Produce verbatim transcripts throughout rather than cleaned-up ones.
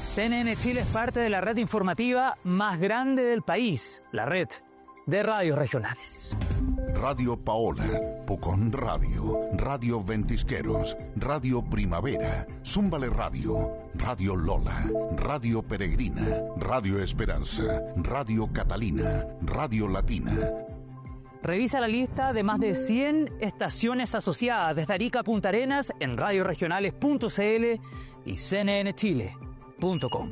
C N N Chile es parte de la red informativa más grande del país, la red de radios regionales. Radio Paola, Pucón Radio, Radio Ventisqueros, Radio Primavera, Zúmbale Radio, Radio Lola, Radio Peregrina, Radio Esperanza, Radio Catalina, Radio Latina. Revisa la lista de más de cien estaciones asociadas desde Arica a Punta Arenas en radioregionales punto c l y c n n chile punto com.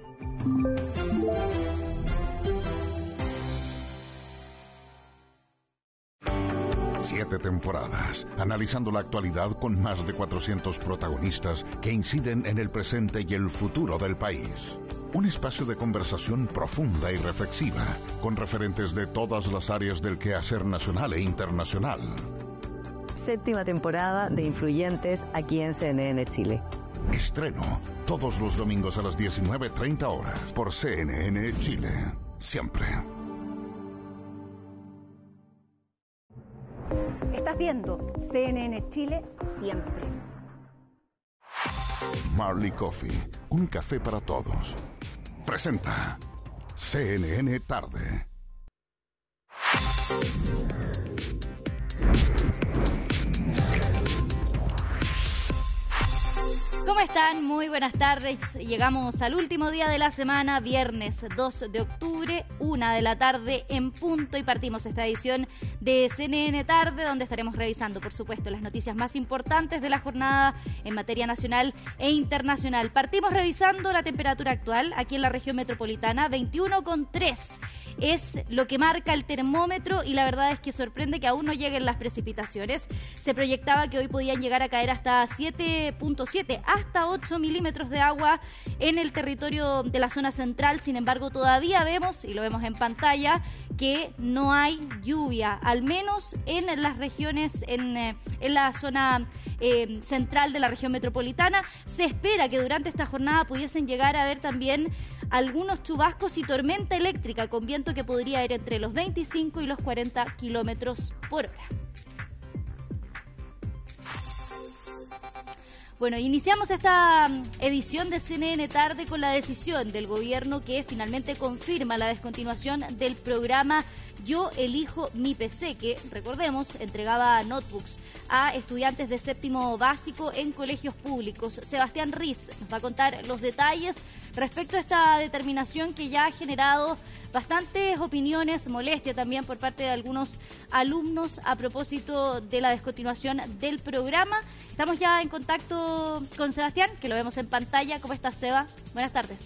Siete temporadas, analizando la actualidad con más de cuatrocientos protagonistas que inciden en el presente y el futuro del país. Un espacio de conversación profunda y reflexiva, con referentes de todas las áreas del quehacer nacional e internacional. Séptima temporada de Influyentes aquí en C N N Chile. Estreno todos los domingos a las diecinueve treinta horas por C N N Chile. Siempre. Estás viendo C N N Chile siempre. Marley Coffee, un café para todos. Presenta C N N Tarde. ¿Cómo están? Muy buenas tardes. Llegamos al último día de la semana, viernes dos de octubre, una de la tarde en punto, y partimos esta edición de C N N Tarde, donde estaremos revisando, por supuesto, las noticias más importantes de la jornada en materia nacional e internacional. Partimos revisando la temperatura actual aquí en la región metropolitana, veintiuno coma tres. Es lo que marca el termómetro y la verdad es que sorprende que aún no lleguen las precipitaciones. Se proyectaba que hoy podían llegar a caer hasta siete punto siete, hasta ocho milímetros de agua en el territorio de la zona central. Sin embargo, todavía vemos, y lo vemos en pantalla, que no hay lluvia, al menos en las regiones, en, en la zona eh, central de la región metropolitana. Se espera que durante esta jornada pudiesen llegar a haber también algunos chubascos y tormenta eléctrica con viento que podría ir entre los veinticinco y los cuarenta kilómetros por hora. Bueno, iniciamos esta edición de C N N Tarde con la decisión del gobierno que finalmente confirma la descontinuación del programa Yo Elijo Mi P C, que, recordemos, entregaba notebooks a estudiantes de séptimo básico en colegios públicos. Sebastián Riz nos va a contar los detalles respecto a esta determinación que ya ha generado bastantes opiniones, molestia también por parte de algunos alumnos a propósito de la descontinuación del programa. Estamos ya en contacto con Sebastián, que lo vemos en pantalla. ¿Cómo estás, Seba? Buenas tardes.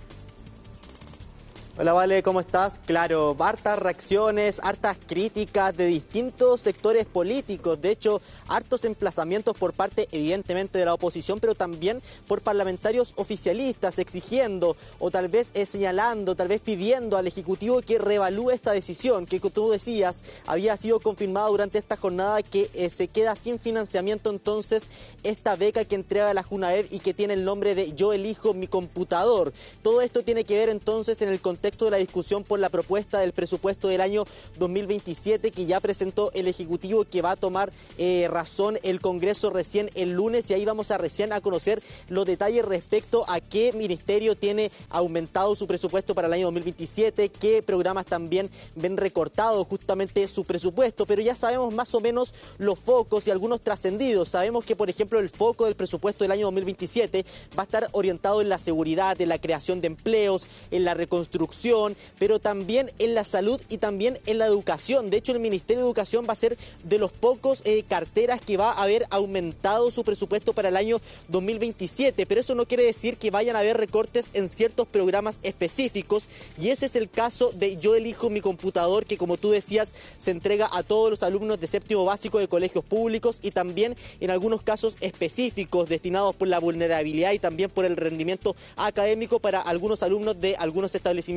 Hola, Vale, ¿cómo estás? Claro, hartas reacciones, hartas críticas de distintos sectores políticos, de hecho, hartos emplazamientos por parte, evidentemente, de la oposición, pero también por parlamentarios oficialistas exigiendo o tal vez eh, señalando, tal vez pidiendo al Ejecutivo que reevalúe esta decisión, que como tú decías, había sido confirmada durante esta jornada que eh, se queda sin financiamiento entonces esta beca que entrega la Junaed y que tiene el nombre de Yo Elijo Mi Computador. Todo esto tiene que ver entonces en el contexto de la discusión por la propuesta del presupuesto del año dos mil veintisiete que ya presentó el Ejecutivo, que va a tomar eh, razón el Congreso recién el lunes, y ahí vamos a recién a conocer los detalles respecto a qué ministerio tiene aumentado su presupuesto para el año dos mil veintisiete, qué programas también ven recortado justamente su presupuesto, pero ya sabemos más o menos los focos y algunos trascendidos. Sabemos que, por ejemplo, el foco del presupuesto del año dos mil veintisiete va a estar orientado en la seguridad, en la creación de empleos, en la reconstrucción, pero también en la salud y también en la educación. De hecho, el Ministerio de Educación va a ser de los pocos eh, carteras que va a haber aumentado su presupuesto para el año dos mil veintisiete, pero eso no quiere decir que vayan a haber recortes en ciertos programas específicos, y ese es el caso de Yo Elijo Mi Computador, que, como tú decías, se entrega a todos los alumnos de séptimo básico de colegios públicos, y también en algunos casos específicos destinados por la vulnerabilidad y también por el rendimiento académico para algunos alumnos de algunos establecimientos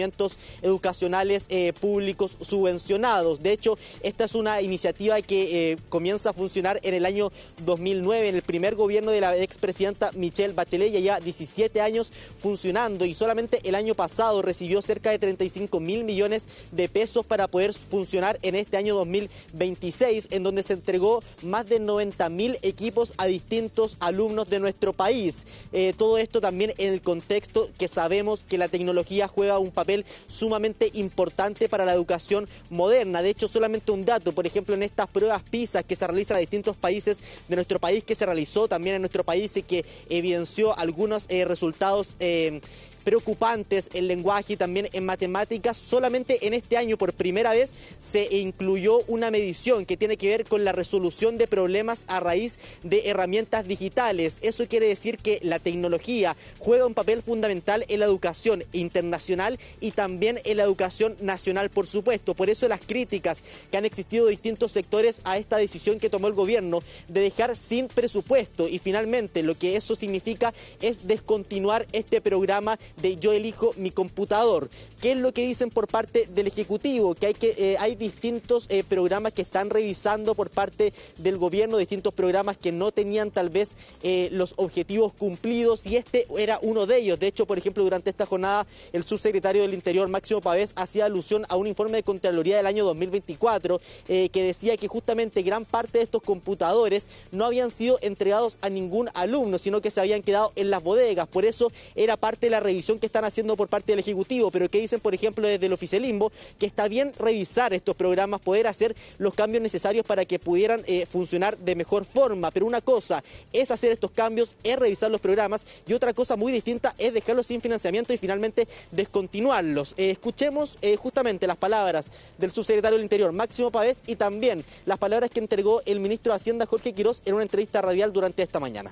establecimientos educacionales eh, públicos subvencionados. De hecho, esta es una iniciativa que eh, comienza a funcionar en el año dos mil nueve, en el primer gobierno de la expresidenta Michelle Bachelet, y ya diecisiete años funcionando, y solamente el año pasado recibió cerca de treinta y cinco mil millones de pesos para poder funcionar en este año dos mil veintiséis, en donde se entregó más de noventa mil equipos a distintos alumnos de nuestro país. Eh, todo esto también en el contexto que sabemos que la tecnología juega un papel sumamente importante para la educación moderna. De hecho, solamente un dato, por ejemplo, en estas pruebas PISA que se realizan a distintos países de nuestro país, que se realizó también en nuestro país y que evidenció algunos eh, resultados eh, preocupantes en lenguaje y también en matemáticas. Solamente en este año por primera vez se incluyó una medición que tiene que ver con la resolución de problemas a raíz de herramientas digitales. Eso quiere decir que la tecnología juega un papel fundamental en la educación internacional y también en la educación nacional, por supuesto. Por eso las críticas que han existido de distintos sectores a esta decisión que tomó el gobierno de dejar sin presupuesto, y finalmente lo que eso significa es descontinuar este programa de Yo Elijo Mi Computador. ¿Qué es lo que dicen por parte del Ejecutivo? Que hay, que, eh, hay distintos eh, programas que están revisando por parte del gobierno, distintos programas que no tenían tal vez eh, los objetivos cumplidos, y este era uno de ellos. De hecho, por ejemplo, durante esta jornada el subsecretario del Interior, Máximo Pavés, hacía alusión a un informe de Contraloría del año dos mil veinticuatro eh, que decía que justamente gran parte de estos computadores no habían sido entregados a ningún alumno, sino que se habían quedado en las bodegas. Por eso era parte de la revisión que están haciendo por parte del Ejecutivo, pero que dicen, por ejemplo, desde el oficialismo, que está bien revisar estos programas, poder hacer los cambios necesarios para que pudieran eh, funcionar de mejor forma. Pero una cosa es hacer estos cambios, es revisar los programas, y otra cosa muy distinta es dejarlos sin financiamiento y finalmente descontinuarlos. Eh, escuchemos eh, justamente las palabras del subsecretario del Interior, Máximo Pavés, y también las palabras que entregó el ministro de Hacienda, Jorge Quirós, en una entrevista radial durante esta mañana.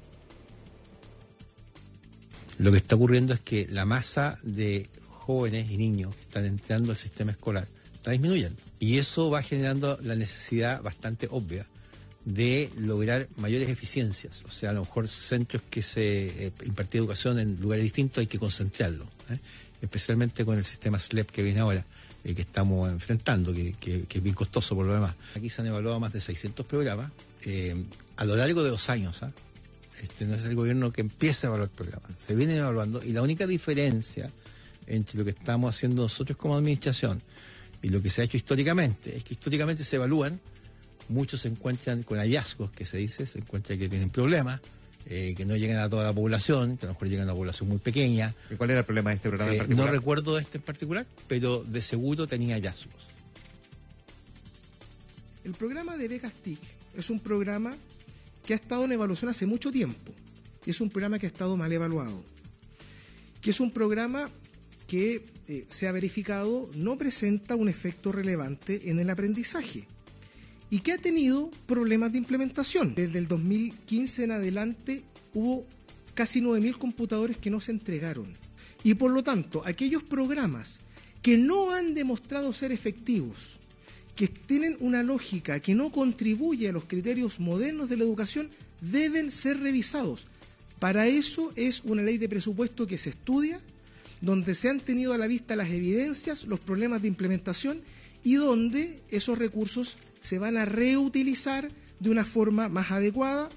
Lo que está ocurriendo es que la masa de jóvenes y niños que están entrando al sistema escolar está disminuyendo. Y eso va generando la necesidad bastante obvia de lograr mayores eficiencias. O sea, a lo mejor centros que se eh, impartía educación en lugares distintos hay que concentrarlo, ¿eh? Especialmente con el sistema S L E P que viene ahora, eh, que estamos enfrentando, que, que, que es bien costoso por lo demás. Aquí se han evaluado más de seiscientos programas eh, a lo largo de dos años, ¿eh? Este no es el gobierno que empieza a evaluar el programa, se viene evaluando, y la única diferencia entre lo que estamos haciendo nosotros como administración y lo que se ha hecho históricamente es que históricamente se evalúan, muchos se encuentran con hallazgos, que se dice, se encuentran que tienen problemas, eh, que no llegan a toda la población, que a lo mejor llegan a una población muy pequeña. ¿Y cuál era el problema de este programa eh, en particular? No recuerdo este en particular, pero de seguro tenía hallazgos. El programa de becas T I C es un programa que ha estado en evaluación hace mucho tiempo. Es un programa que ha estado mal evaluado. Que es un programa que eh, se ha verificado no presenta un efecto relevante en el aprendizaje y que ha tenido problemas de implementación. Desde el dos mil quince en adelante hubo casi nueve mil computadores que no se entregaron. Y por lo tanto, aquellos programas que no han demostrado ser efectivos, que tienen una lógica que no contribuye a los criterios modernos de la educación, deben ser revisados. Para eso es una ley de presupuesto que se estudia, donde se han tenido a la vista las evidencias, los problemas de implementación, y donde esos recursos se van a reutilizar de una forma más adecuada.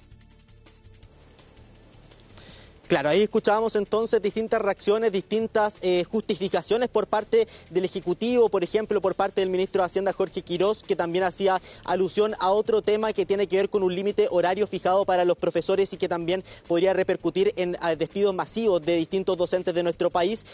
Claro, ahí escuchábamos entonces distintas reacciones, distintas eh, justificaciones por parte del Ejecutivo, por ejemplo, por parte del ministro de Hacienda, Jorge Quirós, que también hacía alusión a otro tema que tiene que ver con un límite horario fijado para los profesores y que también podría repercutir en despidos masivos de distintos docentes de nuestro país.